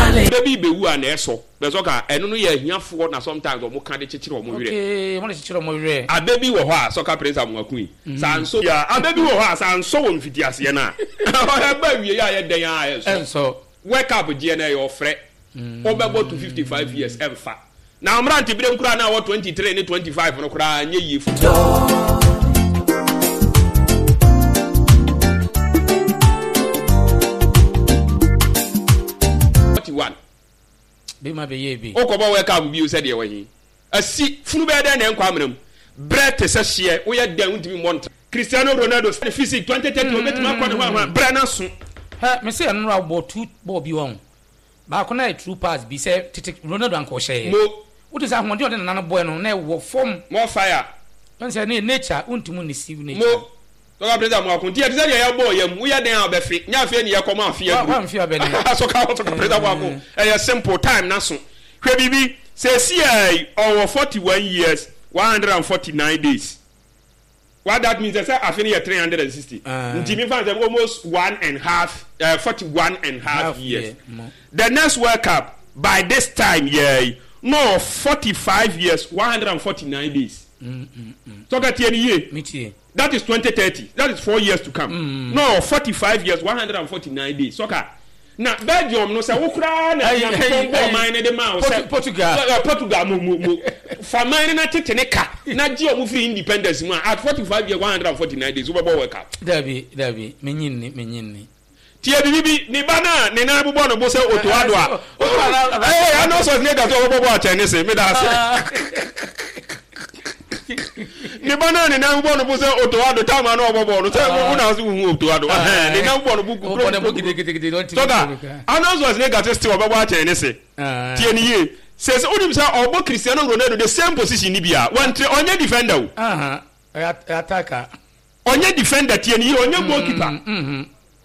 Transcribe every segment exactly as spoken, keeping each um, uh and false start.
baby be wu an eso be so ka eno no ye ahiafo na sometimes o mo ka de chichire o mo wire okay mo de chichire o mo wire a baby wo ho a so ka prince amwaku san so ya a baby wo ho a san so wo mfiti ase na o ya ba wie ya ye den ya eso so wake up G N A your frɛ o be go to fifty-five years emfa na amra ntibire nkura na wo twenty-three ni twenty-five no kura nye yi fu forty-one be ma be ye bi o ko bo wake up bi o se de wo yin asi funu be de na nkwa amram bre te se hye wo ye dan untimi mont Cristiano Ronaldo physique twenty thirty o betima kwa na bre na so ha me say no about two ball bi won ba ko na true pass bi say tete Ronaldo anko hye mo what is ahon de o de na no boy no na wo form more fire don say na nature untimu ni sieve nature mo to ka president mo akun ti e say ya boy yam wo ye den obefe nya fe ne ye koma afia wa afia be ni so ka so ka president mo akun e simple time na so hwe bibi say see ai over forty-one years one hundred forty-nine days. What that means is that I finish three hundred sixty. Ntimi fan say almost one and a half uh, forty-one and a half, half years. Yeah. The next World Cup by this time yeah no forty-five years one hundred forty-nine days. Mm mm. mm. So that year me that is twenty thirty. That is four years to come. Mm. No forty-five years one hundred forty-nine days. So ka na Belgium no say wo kra na ya ko mine de ma say Portugal Portugal mo mo mo fa mine na tete ne ka na gi o mu free independence mu at forty-five years one hundred forty-nine days wo bo World Cup dabi dabi menyin ni menyin ni tie bibi ni bana ni na bubo no bo say otoado a eh I know so ne ga to wo bo a Chinese me da say ni bana ni na bubo no bo say otoado ta ma no bo bo no say wo na so hu otoado eh ni na bubo no bu ku bo ne bo gide gide gide don't so that I know so ne ga to still wo bo a Chinese tie ni ye says onim say obo Cristiano Ronaldo the same position ni bia one onye defender o aha attacker onye defender tie ni ye onye goalkeeper mhm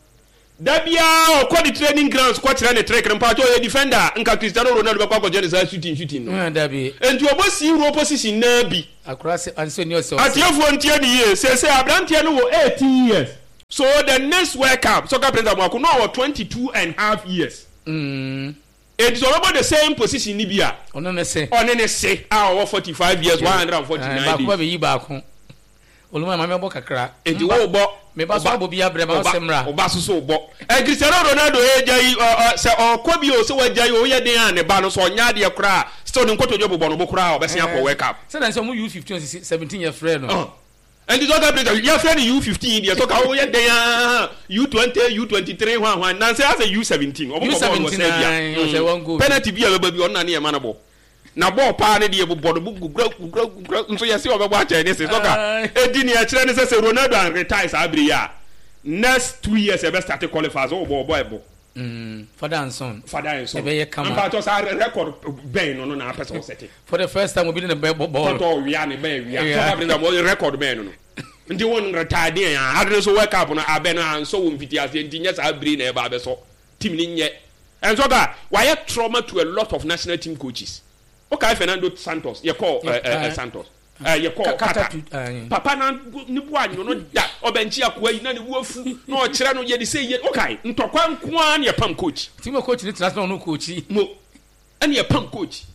dabia o kwa the training grounds kwa tira ne trek mpa to ye defender nka Cristiano Ronaldo ba kwa kwa jene sa shooting shooting no dabi enti obo si ro position na bi akura se Antonio so atiefo ntie ni ye say say abrantie no wo eighteen years so the next World Cup soccer president mo no wo twenty-two and a half years mm it is about the same position ni bia ono ne se ono ne se ah wo forty-five years one hundred forty-nine days ba ko be yi ba ko oluma ma me bo kakra enti wo bo me ba so bo bia bre ba semra oba so so bo e Cristiano Ronaldo e jai se okobi o se wa jai o ye den an ba no so nya de kra still nkoto jo bo no bo kra o be sen akọ World Cup se dan se mo U fifteen seventeen year friend no and the other player your friend U fifteen years so ka o ye den an U twenty U twenty-three hwan hwan nan se as a U seventeen o bo ko bo se bia penalty bia be bi on na ne ma na bo na ball pa ne de bobɔ no gugura gugura gugura nso yesi obɛbɔ akyɛ ne se so ka edi ne akyerɛ ne se se Ronaldo and retire sa abiri ya next two years e be start qualify so obɔ obɔ ebo mm father and son father and son e be ye kama ampa to sa record ben no no na person set for the first time obi ne be ball to wia ne be wia so ka brinda mo record ben no ndi won retire de ya adre so World Cup no abe no anso won fiti ase ndi nya sa abiri na e ba be so team ni nye and so ka why trauma to a lot of national team coaches. Okay, Fernando Santos, you call uh, uh, Santos. Uh, you call Kata. Papa na ni bua no da obenchi akwa yi na ni wuafu na o kire no ye de say okay ntokwa nkoa na ye pam coach. Team coach ni transfer no coach. Mo. Ani ye pam coach.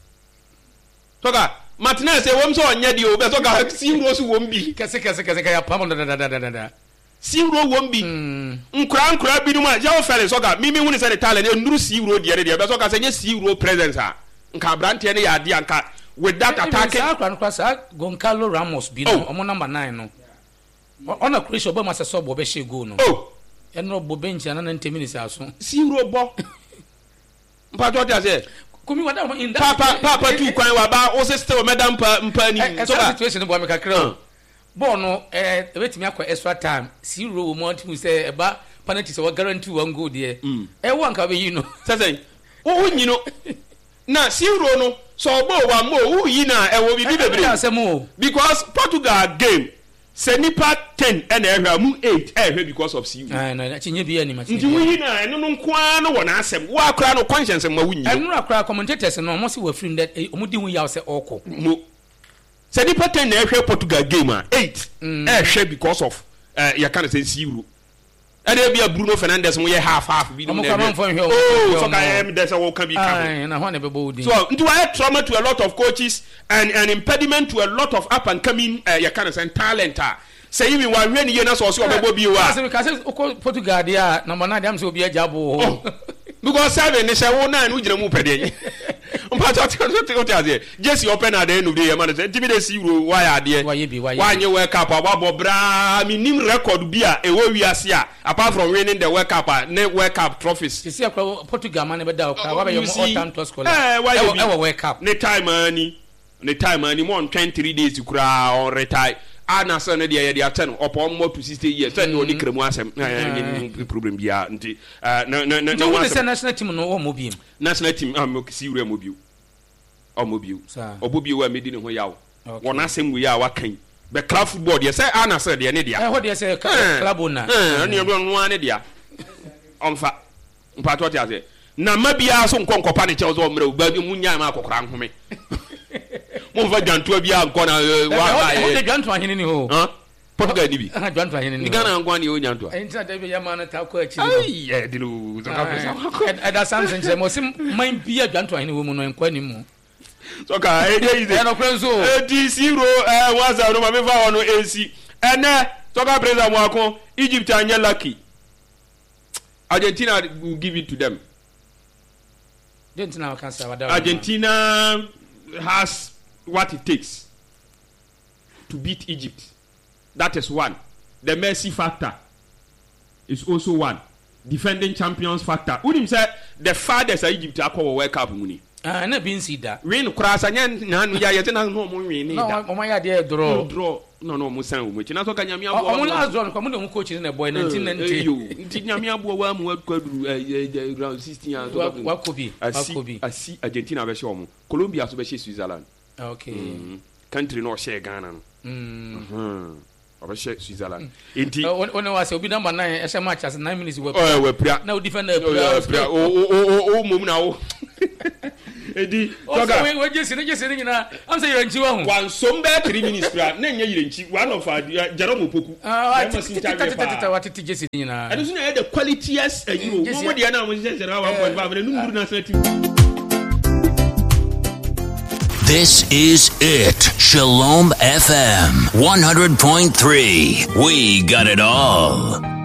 Toka Martinez e wom so onye de o be so ka Simro so wom bi. Kese kese kese ka ya pam da da da da da. Simro wom bi. Nkura nkura bi no ma ya o fele so ka mimi hu ni say the talent e nduru Simro de de be so ka say nye Simro presence a. Nka brante ne ya ade anka with that attacking akwa nkwa sa Goncalo Ramos bi no omo number nine no ona Croatia obo masa so bo be she goal no oh eno bo bench na ninety minutes aso zero bo mpa to dia say kumi wada in that papa papa tu kwan wa ba o se still madam pa mpa ni so that situation bo me kakra ball no eh betimi akwa extra time zero mo team say e ba penalty so guarantee one goal there e wo anka be yi no say say o nyino na zero no so bo wa mo who yi na e wo bibi bebre because Portugal game se nipa ten and ehwa mu eight ehwa because of zero ah no na chinye bi ani ma nti wo yi na eno no nkoa no wona asem wo akra no conscience ma wunyi eno akra commentators no mo se wa free that omo di hu ya se oko mo se nipa ten na ehwa Portugal game a eight ehwa because of uh, ya kan say zero Ade bia Bruno Fernandes mo ye half half bi no na. Oh, so ka em dey say wo kan bi kan. Na ho na be bodi. So, nti why trauma to a lot of coaches and an impediment to a lot of up and coming uh, you can say talent. Say you wan hwe ni ye na so so obebo bi wa. Say because Portugal dia number nine am say obi ajabo. Because seven ni say wo na no gina mu pede. Mpacho to to ase. Jesse open at the end of the year man say timi dey see you why ade. Why be why. Why you World Cup ababo bra mi nim record bi a e wo wiase a apart from winning the World Cup ne World Cup trophies. You see Portugal man be da o ka wa be your all time top scorer. Eh why you be World Cup. Ne time ani. Ne time ani more than twenty-three days kura on retire. Ana so ne de ye de aten opo mo to sixty years so ne oni kremu asem na problem bia nti na na na na national team no wo mo biem national team am si wura mo biu o mo biu obo biu wa medi ne ho yawo wona asem wi a wakan be club football de say ana so de ne dia eh ho de say club na eh ne no no ne dia onfa mpa to tia say na ma bia so nkonkopa ne che so mra ba bi munya ma akokora nhome mo va jantua bia nko na wa ba e jantua hene ni ho ha Portugal ni bi ha jantua hene ni Ghana nko ni o jantua e nta da bi ya ma na ta ko achi ai e dinu so ka pesa e da samson che mo sim man bia jantua hene wo mu no nko ni mu so ka e dey is e no krenzo e di zero eh waza no ma me fa wono A C ene so ka presa mo akon Egypt anya lucky Argentina will give it to them. Argentina can say Argentina has what it takes to beat Egypt. That is one. The Messi factor is also one. Defending champions factor. Unim say the farthest Egypt akọ World Cup muni. Ah, na bin see that. Win krasa nya na no ya yete na no mo win ni da. No, mo ya dey draw. Draw. No no mo san wo mo chi na so ka nyame abo. O mo last draw ko mo dey mo coach na boy nineteen ninety. Yo, nti nyame abo wa mo kwaduru round sixteen years. Wa kobi. Wa kobi. Asi Argentina be show mo. Colombia so be show Switzerland. Okay. Country no share Ghana no. Mhm. Oba share Switzerland. Enti one was obi number nine e say match as nine minutes we. Oh, we pria. Na o defender pria. O o o mum na o. Edi toga we we just just nyina am say yirenchi wa hu wan som be three minutes pra na nya yirenchi one of Jerome Opoku ah watiti just nyina and so na the qualities you know mo de na mo just na one point five na number national team. This is it. Shalom F M one hundred point three. We got it all.